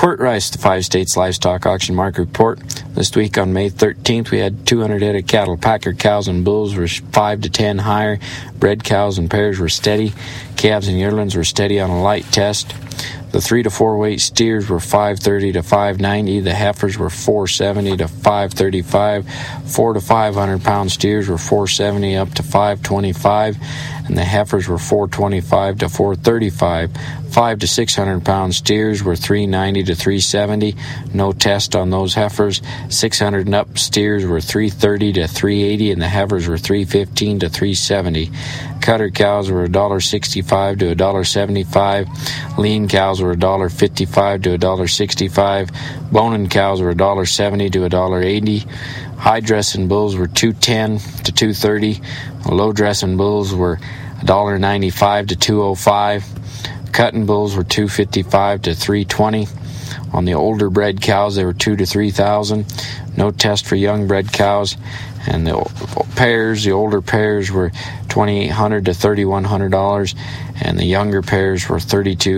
Court Rice, the 5 States Livestock Auction Market Report. This week on May 13th, we had 200 head of cattle. Packer cows and bulls were 5 to 10 higher. Bred cows and pairs were steady. Calves and yearlings were steady on a light test. The 3 to 4 weight steers were 530 to 590. The heifers were 470 to 535. 4 to 500 pound steers were 470 up to 525. And the heifers were 425 to 435. 5 to 600 pound steers were 390 to 370. No test on those heifers. 600 and up steers were 330 to 380, and the heifers were 315 to 370. Cutter cows were $1.65 to $1.75. Lean cows were $1.55 to $1.65. Boning cows were $1.70 to $1.80. High dressing bulls were $2.10 to $2.30. Low dressing bulls were $1.95 to $2.05. Cutting bulls were $2.55 to $3.20. On the older bred cows, they were $2,000 to $3,000. No test for young bred cows. And the pairs, the older pairs were $2,800 to $3,100, and the younger pairs were $3,200 to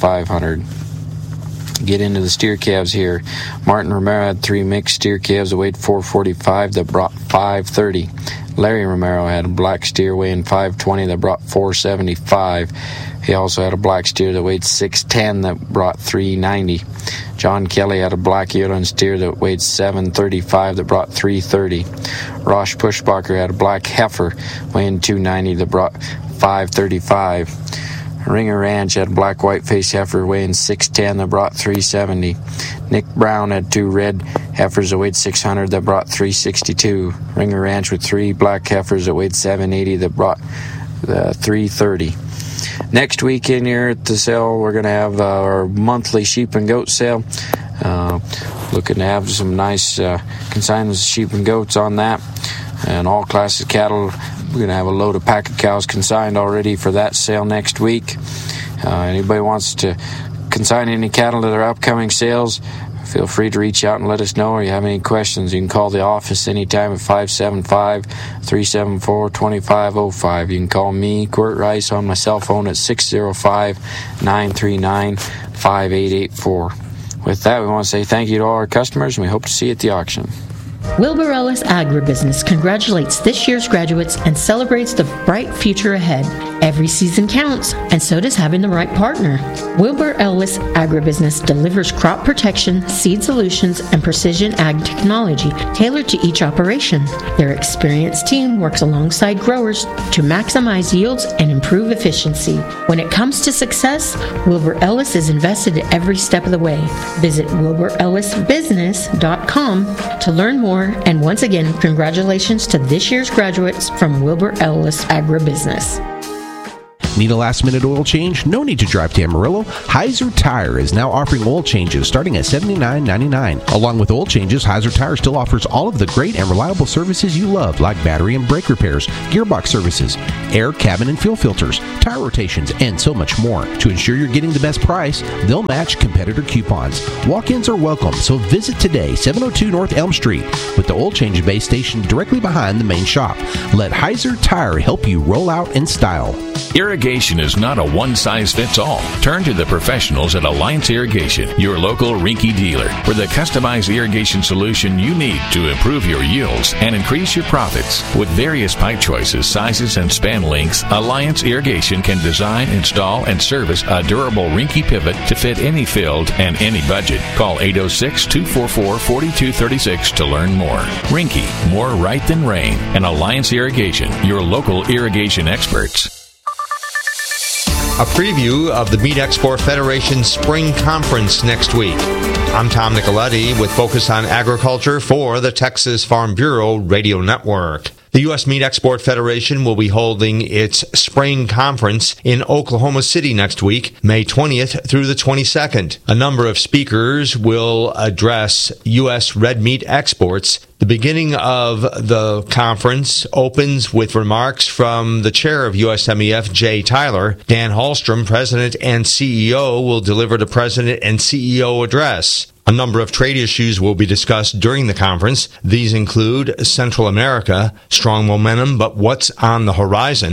$3,500. Get into the steer calves here. Martin Romero had 3 mixed steer calves that weighed 445 that brought 530. Larry Romero had a black steer weighing 520 that brought 475. He also had a black steer that weighed 610 that brought 390. John Kelly had a black yearling steer that weighed 735 that brought 330. Rosh Pushbacher had a black heifer weighing 290 that brought 535. Ringer Ranch had a black white-faced heifer weighing 610 that brought 370. Nick Brown had 2 red heifers that weighed 600 that brought 362. Ringer Ranch with 3 black heifers that weighed 780 that brought 330. Next weekend here at the sale, we're going to have our monthly sheep and goat sale. Looking to have some nice consignments of sheep and goats on that. And all classes of cattle. We're going to have a load of packer cows consigned already for that sale next week. Anybody wants to consign any cattle to their upcoming sales, feel free to reach out and let us know, or you have any questions, you can call the office anytime at 575-374-2505. You can call me, Court Rice, on my cell phone at 605-939-5884. With that, we want to say thank you to all our customers, and we hope to see you at the auction. Wilbur Ellis Agribusiness congratulates this year's graduates and celebrates the bright future ahead. Every season counts, and so does having the right partner. Wilbur Ellis Agribusiness delivers crop protection, seed solutions, and precision ag technology tailored to each operation. Their experienced team works alongside growers to maximize yields and improve efficiency. When it comes to success, Wilbur Ellis is invested every step of the way. Visit wilburellisbusiness.com to learn more, and once again, congratulations to this year's graduates from Wilbur Ellis Agribusiness. Need a last-minute oil change? No need to drive to Amarillo. Heiser Tire is now offering oil changes starting at $79.99. Along with oil changes, Heiser Tire still offers all of the great and reliable services you love, like battery and brake repairs, gearbox services, air, cabin, and fuel filters, tire rotations, and so much more. To ensure you're getting the best price, they'll match competitor coupons. Walk-ins are welcome, so visit today, 702 North Elm Street, with the oil change bay station directly behind the main shop. Let Heiser Tire help you roll out in style. Irrigation is not a one-size-fits-all. Turn to the professionals at Alliance Irrigation, your local Rinky dealer, for the customized irrigation solution you need to improve your yields and increase your profits. With various pipe choices, sizes, and span lengths, Alliance Irrigation can design, install, and service a durable Rinky pivot to fit any field and any budget. Call 806-244-4236 to learn more. Rinky, more right than rain. And Alliance Irrigation, your local irrigation experts. A preview of the Meat Export Federation Spring Conference next week. I'm Tom Nicoletti with Focus on Agriculture for the Texas Farm Bureau Radio Network. The U.S. Meat Export Federation will be holding its spring conference in Oklahoma City next week, May 20th through the 22nd. A number of speakers will address U.S. red meat exports. The beginning of the conference opens with remarks from the chair of USMEF, Jay Tyler. Dan Hallstrom, president and CEO, will deliver the president and CEO address. A number of trade issues will be discussed during the conference. These include Central America, strong momentum, but what's on the horizon?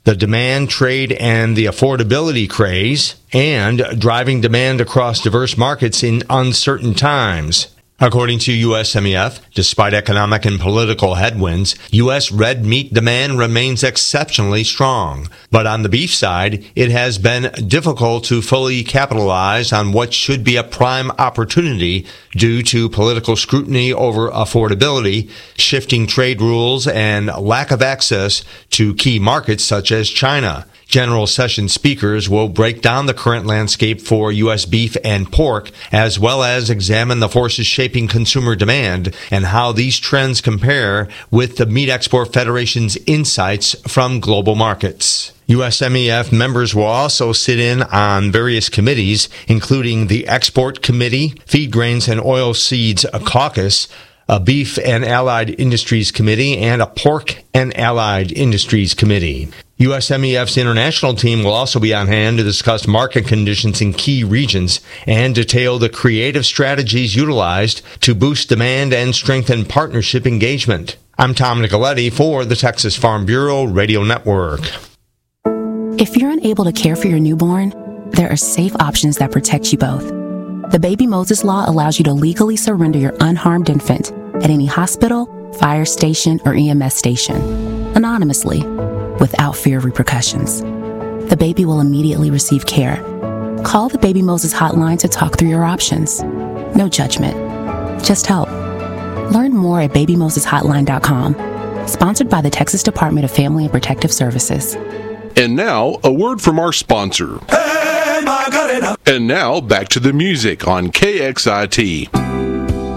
the demand, trade, and the affordability craze, and driving demand across diverse markets in uncertain times. According to USMEF, despite economic and political headwinds, U.S. red meat demand remains exceptionally strong. But on the beef side, it has been difficult to fully capitalize on what should be a prime opportunity due to political scrutiny over affordability, shifting trade rules, and lack of access to key markets such as China. General Sessions speakers will break down the current landscape for U.S. beef and pork, as well as examine the forces shaping consumer demand and how these trends compare with the Meat Export Federation's insights from global markets. USMEF members will also sit in on various committees, including the Export Committee, Feed Grains and Oilseeds Caucus, a Beef and Allied Industries Committee, and a Pork and Allied Industries Committee. USMEF's international team will also be on hand to discuss market conditions in key regions and detail the creative strategies utilized to boost demand and strengthen partnership engagement. I'm Tom Nicoletti for the Texas Farm Bureau Radio Network. If you're unable to care for your newborn, there are safe options that protect you both. The Baby Moses Law allows you to legally surrender your unharmed infant at any hospital, fire station, or EMS station, anonymously, without fear of repercussions. The baby will immediately receive care. Call the Baby Moses hotline to talk through your options. No judgment, just help. Learn more at babymoseshotline.com. Sponsored by the Texas Department of Family and Protective Services. And now, a word from our sponsor. Hey, Macarena. And now, back to the music on KXIT.